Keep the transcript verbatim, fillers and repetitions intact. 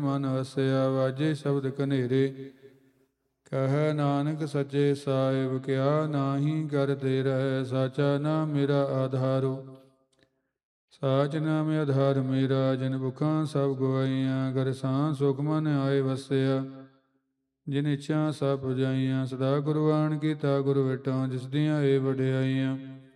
ਮਨ ਵਸਿਆ ਵਾਜੇ ਸ਼ਬਦ ਕਨੇਰੇ। ਕਹਿ ਨਾਨਕ ਸੱਚੇ ਸਾਹਿਬ ਕਿਆ ਨਾਹੀ ਕਰਦੇ ਰਹਿ। ਸਾਚਾ ਨਾਮ ਮੇਰਾ ਆਧਾਰੋ ਸਾਚ ਨਾਮ ਆਧਾਰ ਮੇਰਾ। ਜਿਨ ਭੁੱਖਾਂ ਸਭ ਗਵਾਈਆਂ ਕਰ ਸਾਂ ਸੁਖ ਮਨ ਆਏ ਵਸਿਆ। ਜਿਨ ਇੱਛਾ ਸਭ ਪੁਜਾਈਆਂ ਸਦਾ ਕੁਰਬਾਨ ਕੀਤਾ ਗੁਰ ਵਿਟੋਂ ਜਿਸ ਦੀਆਂ ਇਹ ਵਡਿਆਈਆਂ।